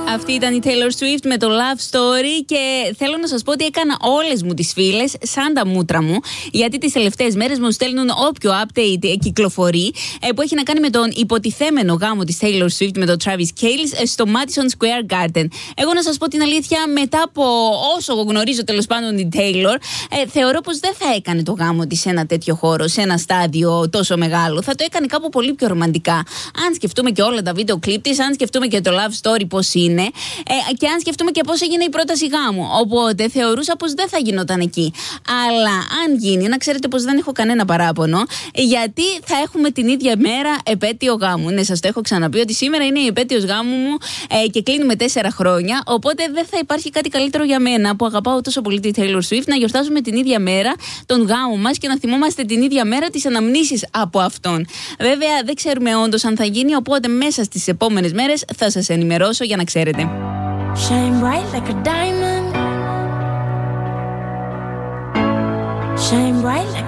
Αυτή ήταν η Taylor Swift με το Love Story και θέλω να σας πω ότι έκανα όλες μου τις φίλες σαν τα μούτρα μου, γιατί τις τελευταίες μέρες μου στέλνουν όποιο update κυκλοφορεί που έχει να κάνει με τον υποτιθέμενο γάμο της Taylor Swift με τον Travis Kelce στο Madison Square Garden. Εγώ να σας πω την αλήθεια, μετά από όσο γνωρίζω τέλος πάντων την Taylor, θεωρώ πως δεν θα έκανε το γάμο της σε ένα τέτοιο χώρο, σε ένα στάδιο τόσο μεγάλο. Θα το έκανε κάπου πολύ πιο ρομαντικά. Αν σκεφτούμε και όλα τα βίντεο κλιπ της, αν σκεφτούμε και το love story πώς είναι, και αν σκεφτούμε και πώς έγινε η πρόταση γάμου. Οπότε θεωρούσα πως δεν θα γινόταν εκεί. Αλλά αν γίνει, να ξέρετε πως δεν έχω κανένα παράπονο, γιατί θα έχουμε την ίδια μέρα επέτειο γάμου. Ναι, σας το έχω ξαναπεί ότι σήμερα είναι η επέτειος γάμου μου και κλείνουμε 4 χρόνια. Οπότε δεν θα υπάρχει κάτι καλύτερο για μένα που αγαπάω τόσο πολύ τη Taylor Swift να γιορτάζουμε την ίδια μέρα τον γάμο μας και να θυμόμαστε την ίδια μέρα τις αναμνήσεις από αυτόν. Βέβαια, δεν ξέρουμε όντως αν θα γίνει, οπότε μέσα στις επόμενες μέρες θα σας ενημερώσω για να ξέρετε. Shine bright like a diamond. Shine bright like